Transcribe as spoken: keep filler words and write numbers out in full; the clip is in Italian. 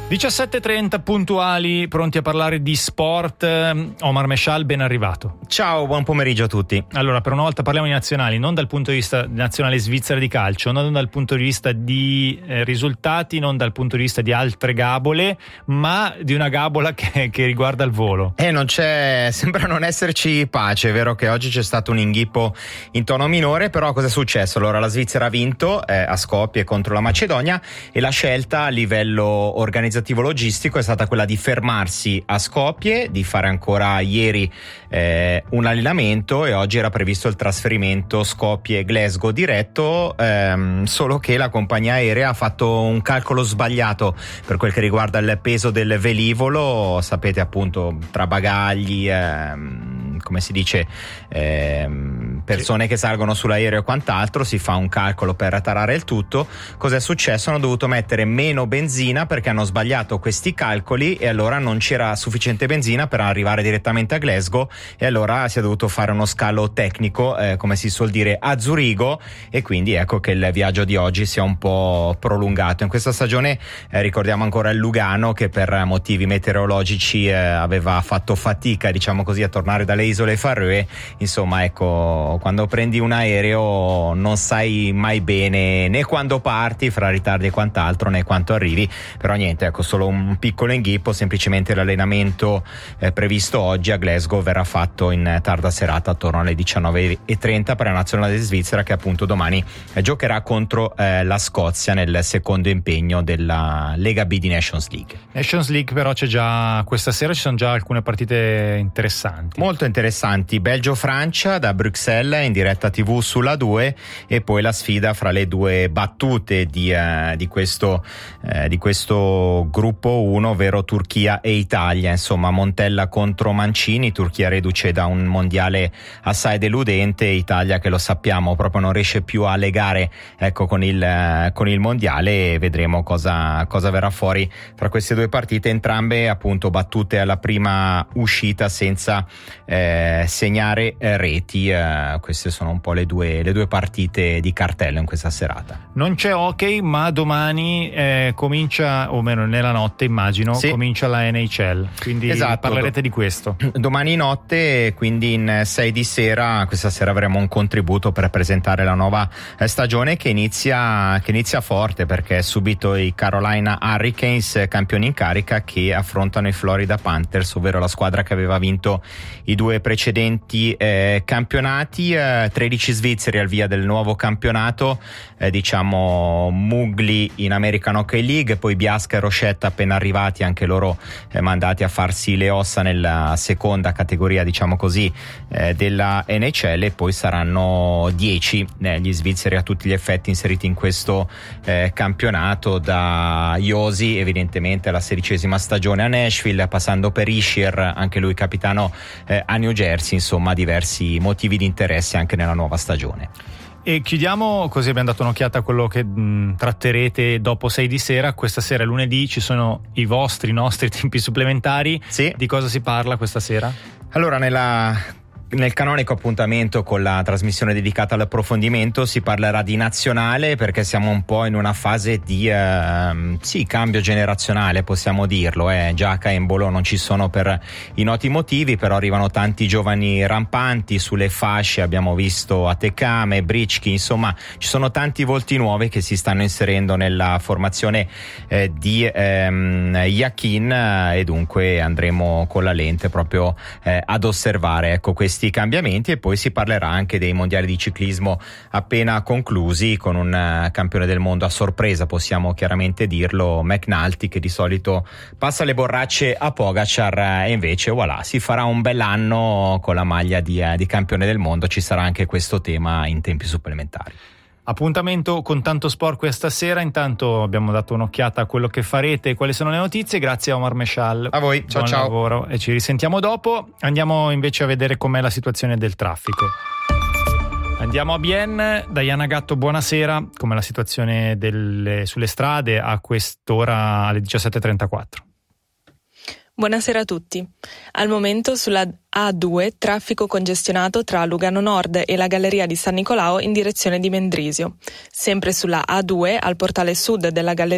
diciassette e trenta puntuali, pronti a parlare di sport. Omar Meshal, ben arrivato. Ciao, buon pomeriggio a tutti. Allora, per una volta parliamo di nazionali, non dal punto di vista nazionale svizzera di calcio, non dal punto di vista di eh, risultati, non dal punto di vista di altre gabole, ma di una gabola che, che riguarda il volo. Eh, non c'è, sembra non esserci pace, è vero che oggi c'è stato un inghippo in tono minore, però cosa è successo? Allora, la Svizzera ha vinto eh, a Skopje contro la Macedonia e la scelta a livello organizzativo logistico è stata quella di fermarsi a Skopje, di fare ancora ieri eh, un allenamento e oggi era previsto il trasferimento Skopje-Glasgow diretto, ehm, solo che la compagnia aerea ha fatto un calcolo sbagliato per quel che riguarda il peso del velivolo. Sapete, appunto, tra bagagli, ehm, come si dice, ehm, persone che salgono sull'aereo e quant'altro, si fa un calcolo per tarare il tutto. Cos'è successo? Hanno dovuto mettere meno benzina perché hanno sbagliato questi calcoli e allora non c'era sufficiente benzina per arrivare direttamente a Glasgow e allora si è dovuto fare uno scalo tecnico, eh, come si suol dire, a Zurigo, e quindi ecco che il viaggio di oggi si è un po' prolungato. In questa stagione eh, ricordiamo ancora il Lugano che per motivi meteorologici eh, aveva fatto fatica, diciamo così, a tornare dalle isole Faroe. Insomma, ecco, quando prendi un aereo non sai mai bene né quando parti, fra ritardi e quant'altro, né quanto arrivi, però niente, ecco, solo un piccolo inghippo. Semplicemente l'allenamento eh, previsto oggi a Glasgow verrà fatto in tarda serata attorno alle diciannove e trenta per la nazionale svizzera, che appunto domani eh, giocherà contro eh, la Scozia nel secondo impegno della Lega B di Nations League. Nations League però c'è già questa sera, ci sono già alcune partite interessanti. Molto interessanti. Belgio-Francia da Bruxelles in diretta tivù sulla due e poi la sfida fra le due battute di, eh, di questo eh, di questo gruppo uno, ovvero Turchia e Italia. Insomma, Montella contro Mancini, Turchia reduce da un mondiale assai deludente, Italia che lo sappiamo proprio non riesce più a legare, ecco, con il, con il mondiale, e vedremo cosa, cosa verrà fuori fra queste due partite, entrambe appunto battute alla prima uscita senza eh, segnare eh, reti. Eh, queste sono un po' le due, le due partite di cartello in questa serata. Non c'è hockey, ma domani eh, comincia, o meno nella notte immagino, sì, comincia la N H L, quindi esatto, parlerete di questo. Domani notte, quindi in sei di sera, questa sera avremo un contributo per presentare la nuova stagione che inizia, che inizia forte, perché subito i Carolina Hurricanes, campioni in carica, che affrontano i Florida Panthers, ovvero la squadra che aveva vinto i due precedenti eh, campionati. eh, tredici svizzeri al via del nuovo campionato, eh, diciamo Mugli in American Hockey League, poi Biasca e Rochette appena arrivati, anche loro eh, mandati a farsi le ossa nella seconda categoria, diciamo così, eh, della N H L, e poi saranno dieci eh, gli svizzeri a tutti gli effetti inseriti in questo eh, campionato, da Josi evidentemente alla sedicesima stagione a Nashville, passando per Ishier, anche lui capitano eh, a New Jersey. Insomma, diversi motivi di interesse anche nella nuova stagione. E chiudiamo, così abbiamo dato un'occhiata a quello che mh, tratterete dopo sei di sera. Questa sera, lunedì, ci sono i vostri, i nostri tempi supplementari. Sì. Di cosa si parla questa sera? Allora, nella Nel canonico appuntamento con la trasmissione dedicata all'approfondimento si parlerà di nazionale, perché siamo un po' in una fase di eh, sì, cambio generazionale, possiamo dirlo. Eh. Giaca e Embolo non ci sono per i noti motivi, però arrivano tanti giovani rampanti sulle fasce. Abbiamo visto Atekame, Brichki, insomma ci sono tanti volti nuovi che si stanno inserendo nella formazione eh, di ehm, Yakin, e dunque andremo con la lente proprio eh, ad osservare, ecco, questi cambiamenti. E poi si parlerà anche dei mondiali di ciclismo appena conclusi, con un uh, campione del mondo a sorpresa, possiamo chiaramente dirlo, McNulty, che di solito passa le borracce a Pogacar, e invece voilà, si farà un bell'anno con la maglia di, uh, di campione del mondo. Ci sarà anche questo tema in tempi supplementari. Appuntamento con tanto sport questa sera. Intanto abbiamo dato un'occhiata a quello che farete e quali sono le notizie. Grazie a Omar Meshal. A voi, ciao. Buon ciao. lavoro, e ci risentiamo dopo. Andiamo invece a vedere com'è la situazione del traffico. Andiamo a Bienne. Diana Gatto, buonasera. Com'è la situazione delle, sulle strade a quest'ora alle diciassette e trentaquattro? Buonasera a tutti. Al momento sulla A due traffico congestionato tra Lugano Nord e la galleria di San Nicolao in direzione di Mendrisio. Sempre sulla A due al portale sud della galleria